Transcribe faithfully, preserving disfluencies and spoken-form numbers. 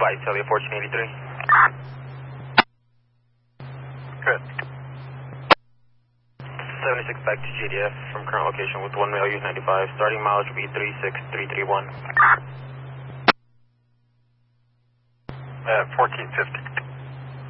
Vitalia fourteen eighty-three. Good. seventy-six back to G D F from current location with one mail U ninety-five. Starting mileage will be three six three three one. Uh, fourteen fifty.